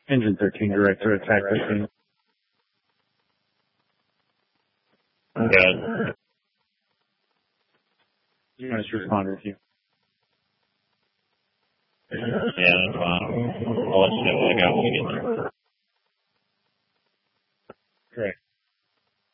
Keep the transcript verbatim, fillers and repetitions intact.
Engine thirteen, Director, attack fifteen. Good. Units respond with you. Yeah, that's fine. I'll let you know when I got when we get there.